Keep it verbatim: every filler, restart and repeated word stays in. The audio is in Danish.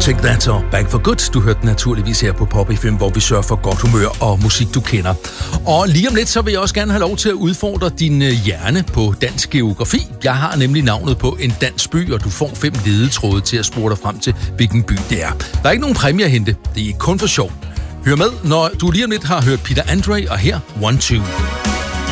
Take That og Back for Good. Du hørte den naturligvis her på Pop F M, hvor vi sørger for godt humør og musik, du kender. Og lige om lidt, så vil jeg også gerne have lov til at udfordre din hjerne på dansk geografi. Jeg har nemlig navnet på en dansk by, og du får fem ledetråde til at spore dig frem til, hvilken by det er. Der er ikke nogen præmie at hente. Det er kun for sjov. Hør med, når du lige om lidt har hørt Peter Andre, og her One Two.